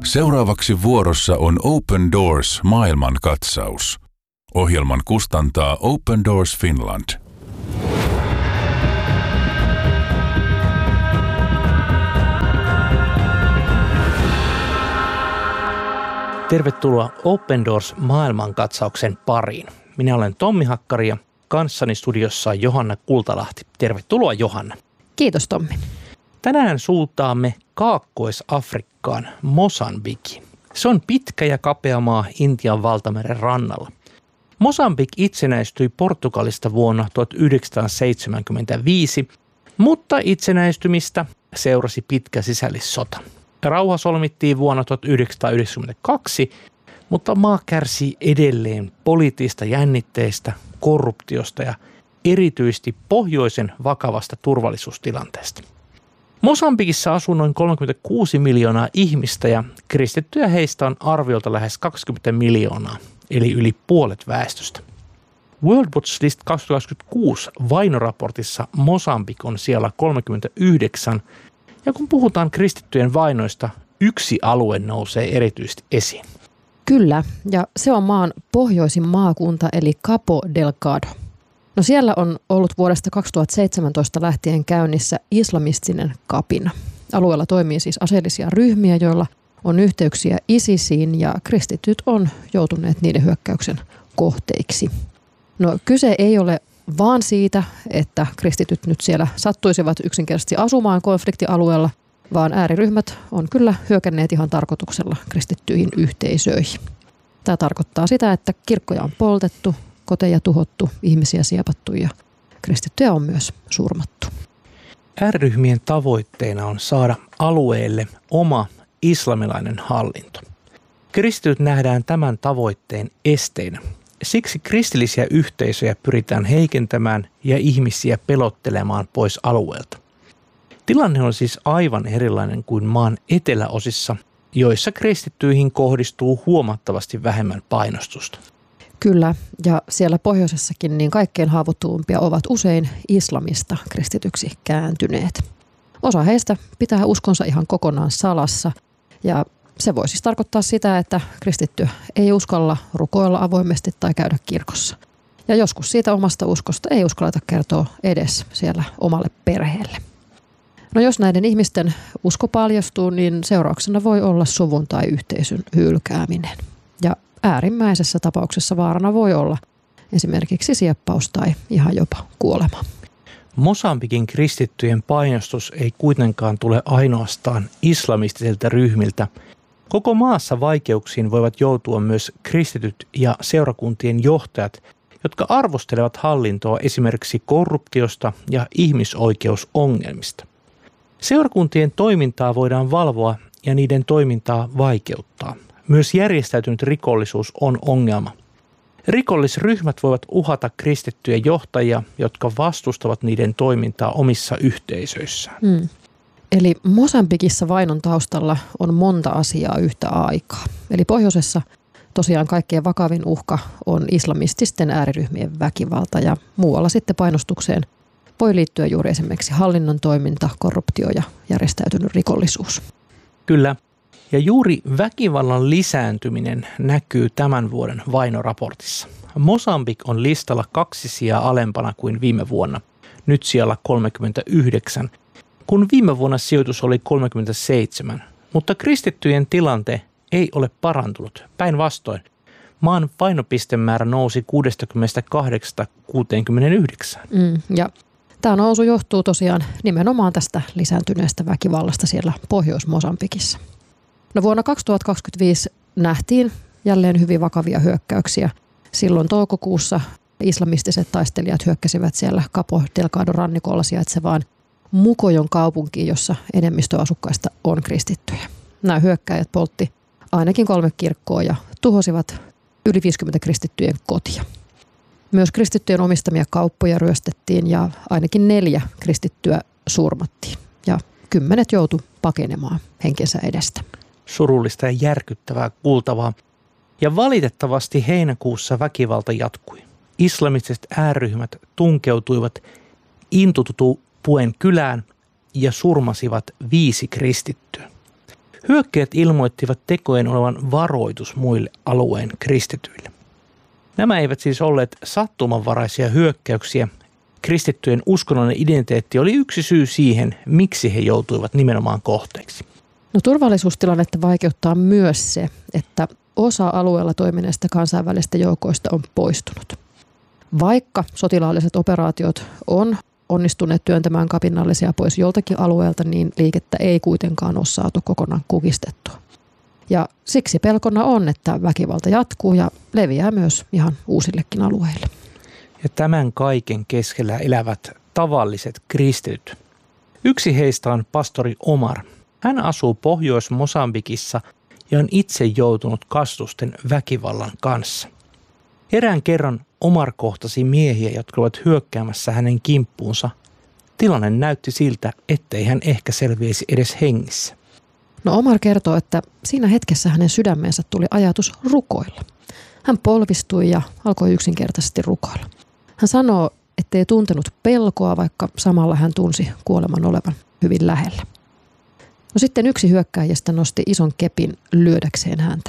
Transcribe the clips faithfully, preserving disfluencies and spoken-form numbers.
Seuraavaksi vuorossa on Open Doors maailmankatsaus. Ohjelman kustantaa Open Doors Finland. Tervetuloa Open Doors maailmankatsauksen pariin. Minä olen Tommi Hakkari ja kanssani studiossa on Johanna Kultalahti. Tervetuloa Johanna. Kiitos Tommi. Tänään suuntaamme Kaakkois-Afrikkaan, Mosambikiin. Se on pitkä ja kapea maa Intian valtameren rannalla. Mosambik itsenäistyi Portugalista vuonna tuhatyhdeksänsataaseitsemänkymmentäviisi, mutta itsenäistymistä seurasi pitkä sisällissota. Rauha solmittiin vuonna tuhatyhdeksänsataayhdeksänkymmentäkaksi, mutta maa kärsii edelleen poliittisista jännitteistä, korruptiosta ja erityisesti pohjoisen vakavasta turvallisuustilanteesta. Mosambikissa asuu noin kolmekymmentäkuusi miljoonaa ihmistä ja kristittyjä heistä on arviolta lähes kaksikymmentä miljoonaa, eli yli puolet väestöstä. World Watch List kaksituhattakaksikymmentäkuusi vainoraportissa Mosambik on siellä kolmekymmentäyhdeksän, ja kun puhutaan kristittyjen vainoista, yksi alue nousee erityisesti esiin. Kyllä, ja se on maan pohjoisin maakunta eli Cabo Delgado. No siellä on ollut vuodesta kaksituhattaseitsemäntoista lähtien käynnissä islamistinen kapina. Alueella toimii siis aseellisia ryhmiä, joilla on yhteyksiä ISISiin ja kristityt on joutuneet niiden hyökkäyksen kohteiksi. No kyse ei ole vaan siitä, että kristityt nyt siellä sattuisivat yksinkertaisesti asumaan konfliktialueella, vaan ääriryhmät on kyllä hyökänneet ihan tarkoituksella kristittyihin yhteisöihin. Tämä tarkoittaa sitä, että kirkkoja on poltettu, koteja tuhottu, ihmisiä siepattu ja kristittyjä on myös surmattu. Ääriryhmien tavoitteena on saada alueelle oma islamilainen hallinto. Kristityt nähdään tämän tavoitteen esteinä. Siksi kristillisiä yhteisöjä pyritään heikentämään ja ihmisiä pelottelemaan pois alueelta. Tilanne on siis aivan erilainen kuin maan eteläosissa, joissa kristittyihin kohdistuu huomattavasti vähemmän painostusta. Kyllä, ja siellä pohjoisessakin niin kaikkein haavoittuvimpia ovat usein islamista kristityksi kääntyneet. Osa heistä pitää uskonsa ihan kokonaan salassa, ja se voi siis tarkoittaa sitä, että kristitty ei uskalla rukoilla avoimesti tai käydä kirkossa. Ja joskus siitä omasta uskosta ei uskalleta kertoa edes siellä omalle perheelle. No jos näiden ihmisten usko paljastuu, niin seurauksena voi olla suvun tai yhteisön hylkääminen. Ja äärimmäisessä tapauksessa vaarana voi olla esimerkiksi sieppaus tai ihan jopa kuolema. Mosambikin kristittyjen painostus ei kuitenkaan tule ainoastaan islamistisilta ryhmiltä. Koko maassa vaikeuksiin voivat joutua myös kristityt ja seurakuntien johtajat, jotka arvostelevat hallintoa esimerkiksi korruptiosta ja ihmisoikeusongelmista. Seurakuntien toimintaa voidaan valvoa ja niiden toimintaa vaikeuttaa. Myös järjestäytynyt rikollisuus on ongelma. Rikollisryhmät voivat uhata kristittyjä johtajia, jotka vastustavat niiden toimintaa omissa yhteisöissään. Hmm. Eli Mosambikissa vainon taustalla on monta asiaa yhtä aikaa. Eli pohjoisessa tosiaan kaikkein vakavin uhka on islamististen ääriryhmien väkivalta ja muualla sitten painostukseen voi liittyä juuri esimerkiksi hallinnon toiminta, korruptio ja järjestäytynyt rikollisuus. Kyllä. Ja juuri väkivallan lisääntyminen näkyy tämän vuoden vainoraportissa. Mosambik on listalla kaksi sijaa alempana kuin viime vuonna, nyt sijalla kolmekymmentäyhdeksän, kun viime vuonna sijoitus oli kolmekymmentäseitsemän. Mutta kristittyjen tilante ei ole parantunut, päinvastoin. Maan painopistemäärä nousi kuusikymmentäkahdeksan kuuteenkymmeneenyhdeksään. Mm, ja tämä nousu johtuu tosiaan nimenomaan tästä lisääntyneestä väkivallasta siellä Pohjois-Mosambikissa. No vuonna kaksituhattakaksikymmentäviisi nähtiin jälleen hyvin vakavia hyökkäyksiä. Silloin toukokuussa islamistiset taistelijat hyökkäsivät siellä Cabo Delgadon rannikolla sijaitsevaan Mukojon kaupunkiin, jossa enemmistö asukkaista on kristittyjä. Nämä hyökkäjät poltti ainakin kolme kirkkoa ja tuhosivat yli viisikymmentä kristittyjen kotia. Myös kristittyjen omistamia kauppoja ryöstettiin ja ainakin neljä kristittyä surmattiin ja kymmenet joutu pakenemaan henkensä edestä. Surullista ja järkyttävää kuultavaa. Ja valitettavasti heinäkuussa väkivalta jatkui. Islamistiset ääryhmät tunkeutuivat Intutupuen kylään ja surmasivat viisi kristittyä. Hyökkäjät ilmoittivat tekojen olevan varoitus muille alueen kristityille. Nämä eivät siis olleet sattumanvaraisia hyökkäyksiä. Kristittyjen uskonnollinen identiteetti oli yksi syy siihen, miksi he joutuivat nimenomaan kohteeksi. No, turvallisuustilannetta vaikeuttaa myös se, että osa alueella toimineista kansainvälisistä joukoista on poistunut. Vaikka sotilaalliset operaatiot on onnistuneet työntämään kapinallisia pois joltakin alueelta, niin liikettä ei kuitenkaan ole saatu kokonaan kukistettua. Ja siksi pelkona on, että väkivalta jatkuu ja leviää myös ihan uusillekin alueille. Ja tämän kaiken keskellä elävät tavalliset kristityt. Yksi heistä on pastori Omar. Hän asuu Pohjois-Mosambikissa ja on itse joutunut kastusten väkivallan kanssa. Erään kerran Omar kohtasi miehiä, jotka ovat hyökkäämässä hänen kimppuunsa. Tilanne näytti siltä, ettei hän ehkä selviäisi edes hengissä. No, Omar kertoo, että siinä hetkessä hänen sydämeensä tuli ajatus rukoilla. Hän polvistui ja alkoi yksinkertaisesti rukoilla. Hän sanoo, ettei tuntenut pelkoa, vaikka samalla hän tunsi kuoleman olevan hyvin lähellä. No sitten yksi hyökkääjistä nosti ison kepin lyödäkseen häntä.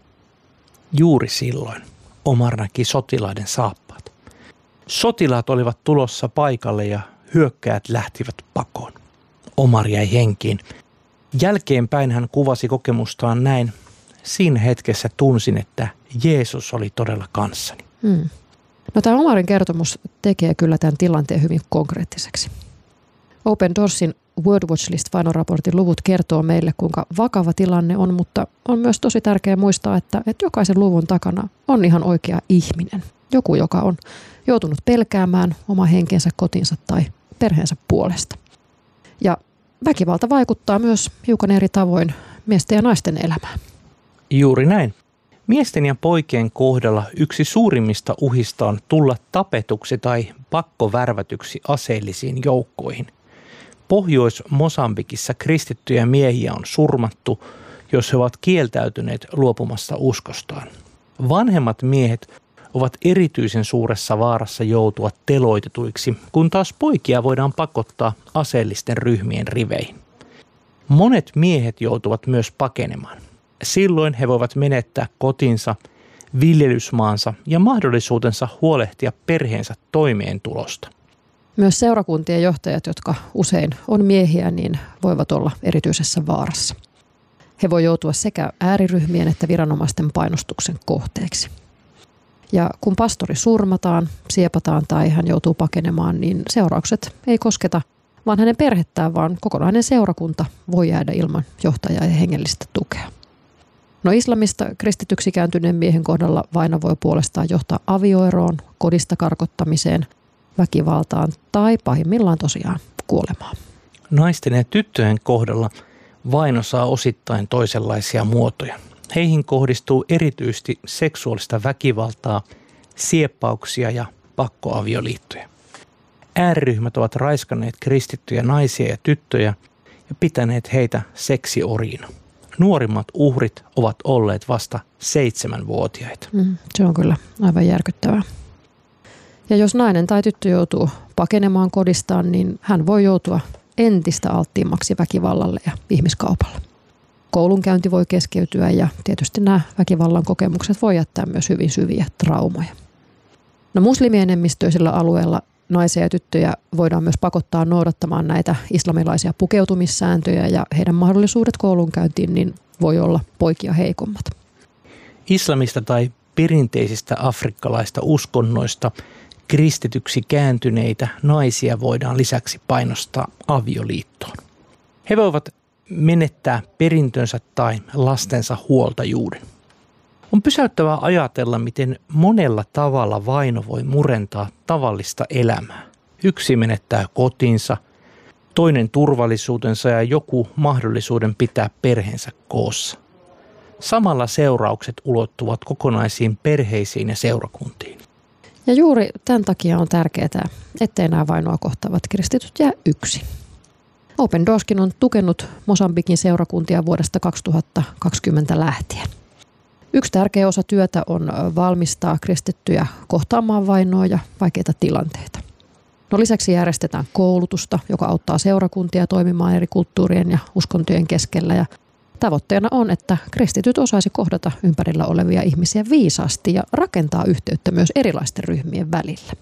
Juuri silloin Omar näki sotilaiden saappaat. Sotilaat olivat tulossa paikalle ja hyökkäjät lähtivät pakoon. Omar jäi henkiin. Jälkeenpäin hän kuvasi kokemustaan näin. Siinä hetkessä tunsin, että Jeesus oli todella kanssani. Hmm. No, tämä Omarin kertomus tekee kyllä tämän tilanteen hyvin konkreettiseksi. Open Doorsin World Watch List-vainoraportin luvut kertoo meille, kuinka vakava tilanne on, mutta on myös tosi tärkeää muistaa, että, että jokaisen luvun takana on ihan oikea ihminen. Joku, joka on joutunut pelkäämään oma henkensä, kotinsa tai perheensä puolesta. Ja väkivalta vaikuttaa myös hiukan eri tavoin miesten ja naisten elämään. Juuri näin. Miesten ja poikien kohdalla yksi suurimmista uhista on tulla tapetuksi tai pakkovärvätyksi aseellisiin joukkoihin. Pohjois-Mosambikissa kristittyjä miehiä on surmattu, jos he ovat kieltäytyneet luopumasta uskostaan. Vanhemmat miehet ovat erityisen suuressa vaarassa joutua teloitetuiksi, kun taas poikia voidaan pakottaa aseellisten ryhmien riveihin. Monet miehet joutuvat myös pakenemaan. Silloin he voivat menettää kotinsa, viljelysmaansa ja mahdollisuutensa huolehtia perheensä toimeentulosta. Myös seurakuntien johtajat, jotka usein on miehiä, niin voivat olla erityisessä vaarassa. He voi joutua sekä ääriryhmien että viranomaisten painostuksen kohteeksi. Ja kun pastori surmataan, siepataan tai hän joutuu pakenemaan, niin seuraukset ei kosketa vaan hänen perhettään, vaan kokonainen seurakunta voi jäädä ilman johtajaa ja hengellistä tukea. No, islamista kristityksi kääntyneen miehen kohdalla vaino voi puolestaan johtaa avioeroon, kodista karkottamiseen, väkivaltaan tai pahimmillaan tosiaan kuolemaan. Naisten ja tyttöjen kohdalla vaino saa osittain toisenlaisia muotoja. Heihin kohdistuu erityisesti seksuaalista väkivaltaa, sieppauksia ja pakkoavioliittoja. Ääriryhmät ovat raiskanneet kristittyjä naisia ja tyttöjä ja pitäneet heitä seksioriina. Nuorimmat uhrit ovat olleet vasta seitsemänvuotiaita. Mm, se on kyllä aivan järkyttävää. Ja jos nainen tai tyttö joutuu pakenemaan kodistaan, niin hän voi joutua entistä alttiimmaksi väkivallalle ja ihmiskaupalle. Koulunkäynti voi keskeytyä ja tietysti nämä väkivallan kokemukset voi jättää myös hyvin syviä traumoja. No, muslimienemmistöisillä alueilla naisia ja tyttöjä voidaan myös pakottaa noudattamaan näitä islamilaisia pukeutumissääntöjä ja heidän mahdollisuudet koulunkäyntiin niin voi olla poikia heikommat. Islamista tai perinteisistä afrikkalaista uskonnoista kristityksi kääntyneitä naisia voidaan lisäksi painostaa avioliittoon. He voivat menettää perintönsä tai lastensa huoltajuuden. On pysäyttävää ajatella, miten monella tavalla vaino voi murentaa tavallista elämää. Yksi menettää kotinsa, toinen turvallisuutensa ja joku mahdollisuuden pitää perheensä koossa. Samalla seuraukset ulottuvat kokonaisiin perheisiin ja seurakuntiin. Ja juuri tämän takia on tärkeää, ettei nämä vainoa kohtaavat kristityt jää yksin. Open Doorskin on tukenut Mosambikin seurakuntia vuodesta kaksituhattakaksikymmentä lähtien. Yksi tärkeä osa työtä on valmistaa kristittyjä kohtaamaan vainoa ja vaikeita tilanteita. No, lisäksi järjestetään koulutusta, joka auttaa seurakuntia toimimaan eri kulttuurien ja uskontojen keskellä. Ja Tavoitteena on, että kristityt osaisi kohdata ympärillä olevia ihmisiä viisaasti ja rakentaa yhteyttä myös erilaisten ryhmien välillä.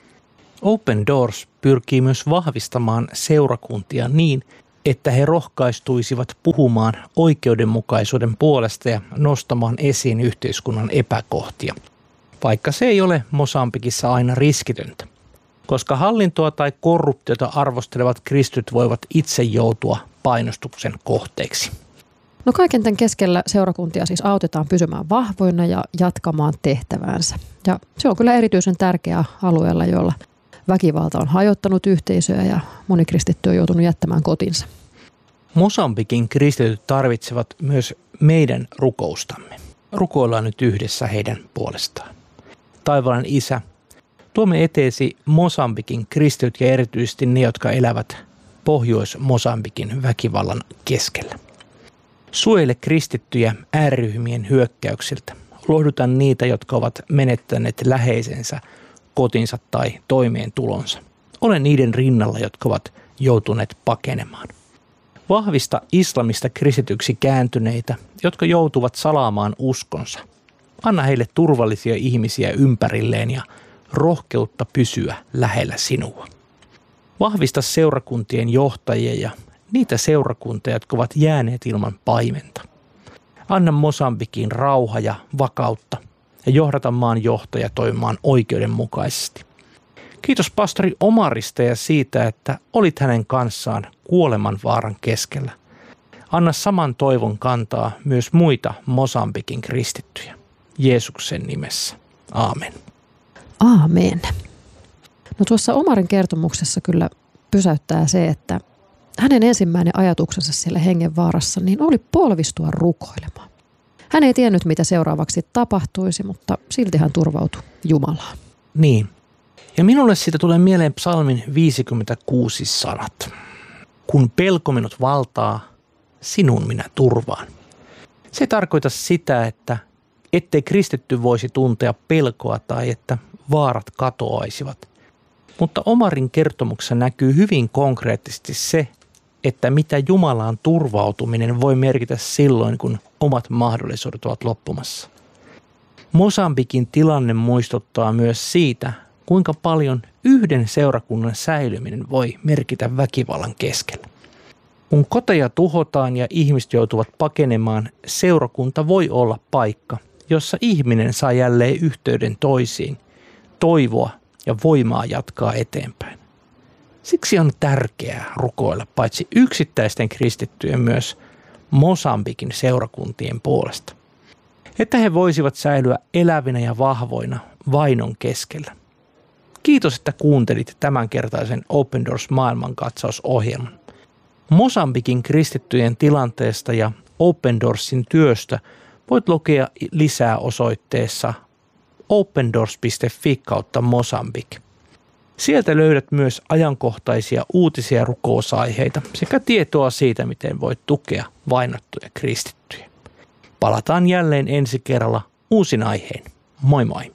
Open Doors pyrkii myös vahvistamaan seurakuntia niin, että he rohkaistuisivat puhumaan oikeudenmukaisuuden puolesta ja nostamaan esiin yhteiskunnan epäkohtia, vaikka se ei ole Mosambikissa aina riskitöntä, koska hallintoa tai korruptiota arvostelevat kristityt voivat itse joutua painostuksen kohteeksi. No kaiken tämän keskellä seurakuntia siis autetaan pysymään vahvoina ja jatkamaan tehtäväänsä. Ja se on kyllä erityisen tärkeää alueella, jolla väkivalta on hajottanut yhteisöä ja moni kristitty on joutunut jättämään kotinsa. Mosambikin kristityt tarvitsevat myös meidän rukoustamme. Rukoillaan nyt yhdessä heidän puolestaan. Taivaan Isä, tuomme eteesi Mosambikin kristityt ja erityisesti ne, jotka elävät Pohjois-Mosambikin väkivallan keskellä. Suojele kristittyjä ääriryhmien hyökkäyksiltä. Lohduta niitä, jotka ovat menettäneet läheisensä, kotinsa tai toimeentulonsa. Ole niiden rinnalla, jotka ovat joutuneet pakenemaan. Vahvista islamista kristityksi kääntyneitä, jotka joutuvat salaamaan uskonsa. Anna heille turvallisia ihmisiä ympärilleen ja rohkeutta pysyä lähellä sinua. Vahvista seurakuntien johtajia ja niitä seurakuntia, jotka ovat jääneet ilman paimenta. Anna Mosambikiin rauha ja vakautta ja johdata maan johtaja toimimaan oikeudenmukaisesti. Kiitos pastori Omarista ja siitä, että olit hänen kanssaan kuoleman vaaran keskellä. Anna saman toivon kantaa myös muita Mosambikin kristittyjä. Jeesuksen nimessä. Aamen. Aamen. No tuossa Omarin kertomuksessa kyllä pysäyttää se, että hänen ensimmäinen ajatuksensa siellä hengenvaarassa niin oli polvistua rukoilemaan. Hän ei tiennyt, mitä seuraavaksi tapahtuisi, mutta silti hän turvautui Jumalaan. Niin. Ja minulle siitä tulee mieleen psalmin viisikymmentäkuusi sanat. Kun pelko minut valtaa, sinun minä turvaan. Se ei tarkoita sitä, että ettei kristitty voisi tuntea pelkoa tai että vaarat katoaisivat. Mutta Omarin kertomuksessa näkyy hyvin konkreettisesti se, että mitä Jumalaan turvautuminen voi merkitä silloin, kun omat mahdollisuudet ovat loppumassa. Mosambikin tilanne muistuttaa myös siitä, kuinka paljon yhden seurakunnan säilyminen voi merkitä väkivallan keskellä. Kun koteja tuhotaan ja ihmiset joutuvat pakenemaan, seurakunta voi olla paikka, jossa ihminen saa jälleen yhteyden toisiin, toivoa ja voimaa jatkaa eteenpäin. Siksi on tärkeää rukoilla paitsi yksittäisten kristittyjen myös Mosambikin seurakuntien puolesta, että he voisivat säilyä elävinä ja vahvoina vainon keskellä. Kiitos, että kuuntelit tämänkertaisen Open Doors maailmankatsausohjelman. Mosambikin kristittyjen tilanteesta ja Open Doorsin työstä voit lukea lisää osoitteessa opendoors piste fi kautta Mosambik. Sieltä löydät myös ajankohtaisia uutisia ja rukousaiheita sekä tietoa siitä, miten voit tukea vainottuja kristittyjä. Palataan jälleen ensi kerralla uusin aiheen. Moi moi!